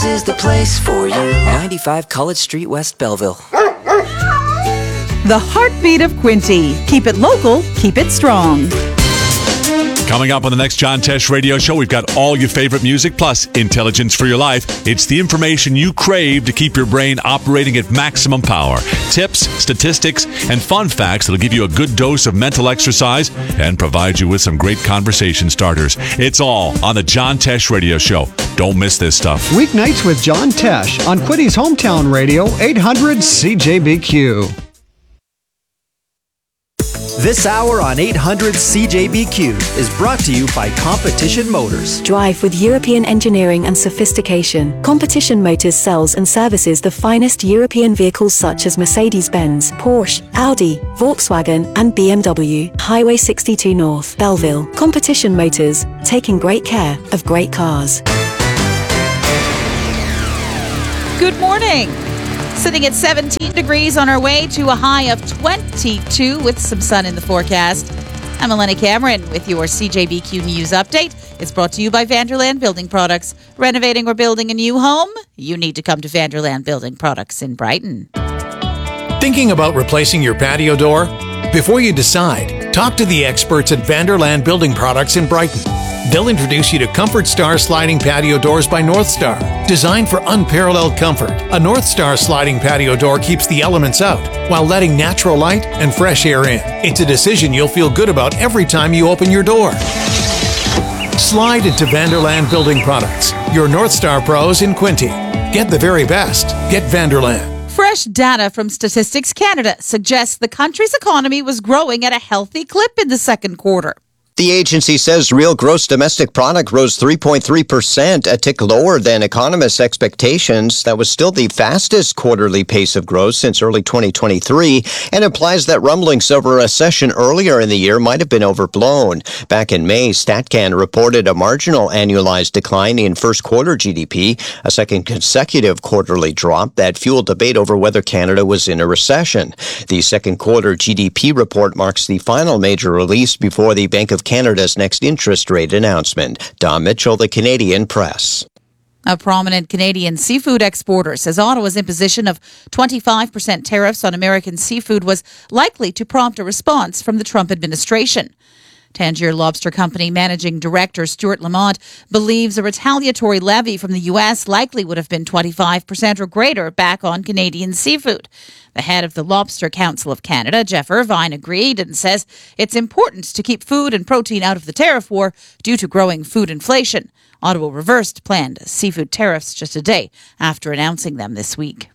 is the place for you. 95 College Street, West Belleville. The heartbeat of Quinte. Keep it local, keep it strong. Coming up on the next John Tesh Radio Show, we've got all your favorite music plus intelligence for your life. It's the information you crave to keep your brain operating at maximum power. Tips, statistics, and fun facts that'll give you a good dose of mental exercise and provide you with some great conversation starters. It's all on the John Tesh Radio Show. Don't miss this stuff. Weeknights with John Tesh on Quinty's Hometown Radio, 800 CJBQ. This hour on 800 CJBQ is brought to you by Competition Motors. Drive with European engineering and sophistication. Competition Motors sells and services the finest European vehicles such as Mercedes-Benz, Porsche, Audi, Volkswagen, and BMW. Highway 62 North, Belleville. Competition Motors, taking great care of great cars. Good morning. Sitting at 17 degrees on our way to a high of 22 with some sun in the forecast. I'm Elena Cameron with your CJBQ News Update. It's brought to you by Vanderland Building Products. Renovating or building a new home? You need to come to Vanderland Building Products in Brighton. Thinking about replacing your patio door? Before you decide, talk to the experts at Vanderland Building Products in Brighton. They'll introduce you to Comfort Star Sliding Patio Doors by North Star. Designed for unparalleled comfort, a North Star sliding patio door keeps the elements out while letting natural light and fresh air in. It's a decision you'll feel good about every time you open your door. Slide into Vanderland Building Products, your North Star pros in Quinte. Get the very best. Get Vanderland. Fresh data from Statistics Canada suggests the country's economy was growing at a healthy clip in the second quarter. The agency says real gross domestic product rose 3.3%, a tick lower than economists' expectations. That was still the fastest quarterly pace of growth since early 2023 and implies that rumblings of a recession earlier in the year might have been overblown. Back in May, StatCan reported a marginal annualized decline in first quarter GDP, a second consecutive quarterly drop that fueled debate over whether Canada was in a recession. The second quarter GDP report marks the final major release before the Bank of Canada's next interest rate announcement. Don Mitchell, the Canadian Press. A prominent Canadian seafood exporter says Ottawa's imposition of 25% tariffs on American seafood was likely to prompt a response from the Trump administration. Tangier Lobster Company Managing Director Stuart Lamont believes a retaliatory levy from the U.S. likely would have been 25% or greater back on Canadian seafood. The head of the Lobster Council of Canada, Jeff Irvine, agreed and says it's important to keep food and protein out of the tariff war due to growing food inflation. Ottawa reversed planned seafood tariffs just a day after announcing them this week.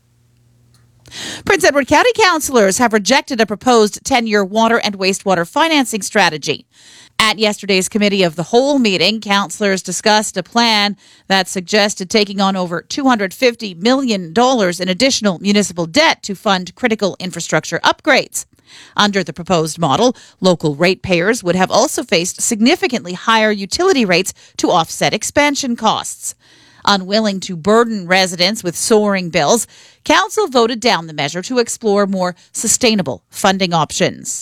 Prince Edward County councillors have rejected a proposed 10-year water and wastewater financing strategy. At yesterday's Committee of the Whole meeting, councillors discussed a plan that suggested taking on over $250 million in additional municipal debt to fund critical infrastructure upgrades. Under the proposed model, local ratepayers would have also faced significantly higher utility rates to offset expansion costs. Unwilling to burden residents with soaring bills, Council voted down the measure to explore more sustainable funding options.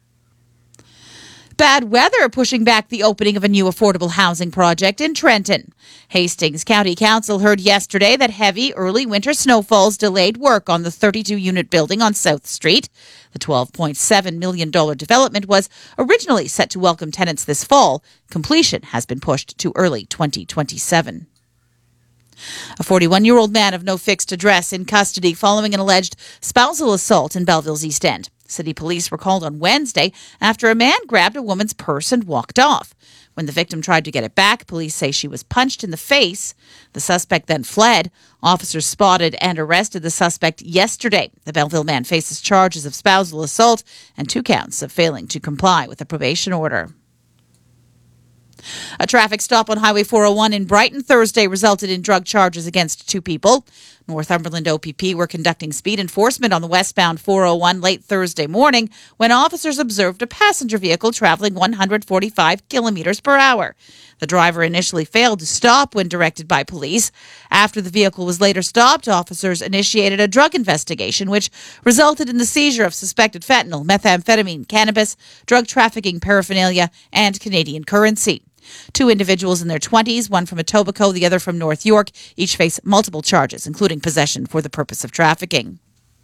Bad weather pushing back the opening of a new affordable housing project in Trenton. Hastings County Council heard yesterday that heavy early winter snowfalls delayed work on the 32-unit building on South Street. The $12.7 million development was originally set to welcome tenants this fall. Completion has been pushed to early 2027. A 41-year-old man of no fixed address in custody following an alleged spousal assault in Belleville's East End. City police were called on Wednesday after a man grabbed a woman's purse and walked off. When the victim tried to get it back, police say she was punched in the face. The suspect then fled. Officers spotted and arrested the suspect yesterday. The Belleville man faces charges of spousal assault and 2 counts of failing to comply with a probation order. A traffic stop on Highway 401 in Brighton Thursday resulted in drug charges against 2 people. Northumberland OPP were conducting speed enforcement on the westbound 401 late Thursday morning when officers observed a passenger vehicle traveling 145 kilometers per hour. The driver initially failed to stop when directed by police. After the vehicle was later stopped, officers initiated a drug investigation, which resulted in the seizure of suspected fentanyl, methamphetamine, cannabis, drug trafficking paraphernalia, and Canadian currency. Two individuals in their 20s, one from Etobicoke, the other from North York, each face multiple charges, including possession for the purpose of trafficking.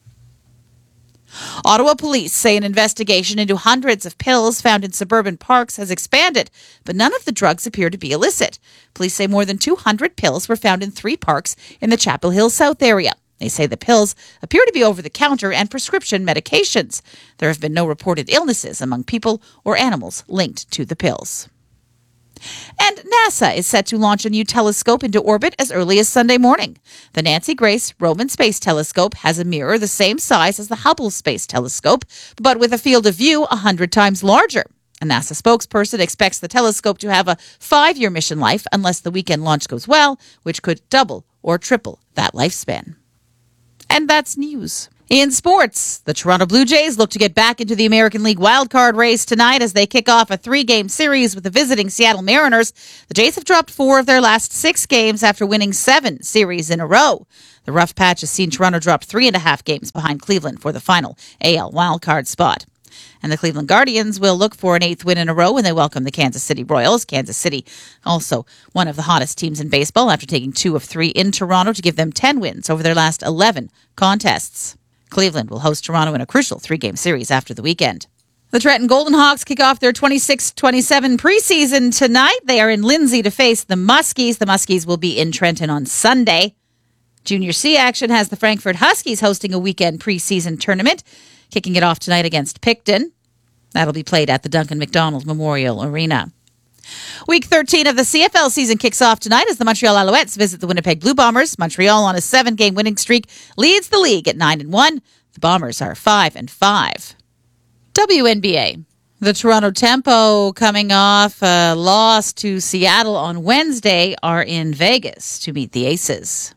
Ottawa police say an investigation into hundreds of pills found in suburban parks has expanded, but none of the drugs appear to be illicit. Police say more than 200 pills were found in 3 parks in the Chapel Hill South area. They say the pills appear to be over-the-counter and prescription medications. There have been no reported illnesses among people or animals linked to the pills. And NASA is set to launch a new telescope into orbit as early as Sunday morning. The Nancy Grace Roman Space Telescope has a mirror the same size as the Hubble Space Telescope, but with a field of view 100 times larger. A NASA spokesperson expects the telescope to have a 5-year mission life unless the weekend launch goes well, which could double or triple that lifespan. And that's news. In sports, the Toronto Blue Jays look to get back into the American League wildcard race tonight as they kick off a 3-game series with the visiting Seattle Mariners. The Jays have dropped 4 of their last 6 games after winning 7 series in a row. The rough patch has seen Toronto drop 3.5 games behind Cleveland for the final AL wildcard spot. And the Cleveland Guardians will look for an 8th win in a row when they welcome the Kansas City Royals. Kansas City, also one of the hottest teams in baseball, after taking 2 of 3 in Toronto to give them 10 wins over their last 11 contests. Cleveland will host Toronto in a crucial 3-game series after the weekend. The Trenton Golden Hawks kick off their 26-27 preseason tonight. They are in Lindsay to face the Muskies. The Muskies will be in Trenton on Sunday. Junior C action has the Frankfurt Huskies hosting a weekend preseason tournament, kicking it off tonight against Picton. That'll be played at the Duncan MacDonald Memorial Arena. Week 13 of the CFL season kicks off tonight as the Montreal Alouettes visit the Winnipeg Blue Bombers. Montreal, on a 7-game winning streak, leads the league at 9-1. The Bombers are 5-5. WNBA. The Toronto Tempo, coming off a loss to Seattle on Wednesday, are in Vegas to meet the Aces.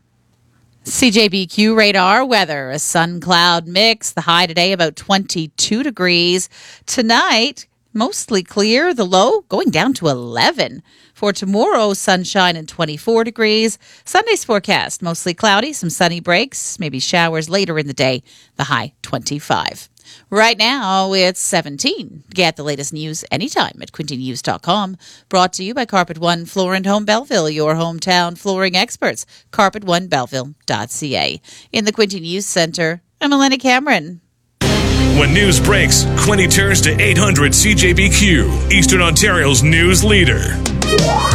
CJBQ radar weather, a sun-cloud mix. The high today about 22 degrees. Tonight, mostly clear, the low going down to 11. For tomorrow, sunshine and 24 degrees. Sunday's forecast, mostly cloudy, some sunny breaks, maybe showers later in the day, the high 25. Right now, it's 17. Get the latest news anytime at quintynews.com. Brought to you by Carpet One Floor and Home Belleville, your hometown flooring experts. CarpetOneBelleville.ca. In the Quinty News Center, I'm Elena Cameron. When news breaks, Quinty turns to 800 CJBQ, Eastern Ontario's news leader.